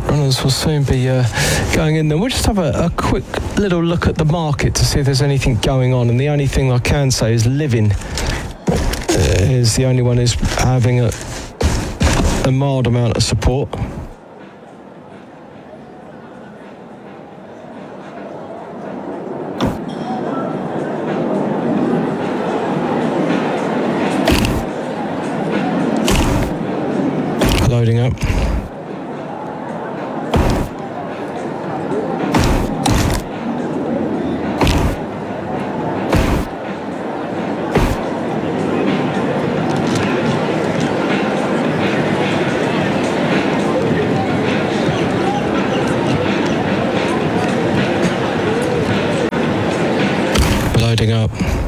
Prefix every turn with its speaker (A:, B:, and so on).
A: runners will soon be going in there. We'll just have a quick little look at the market to see if there's anything going on, and the only thing I can say is Living is the only one who's having a mild amount of support. Loading up. Loading up.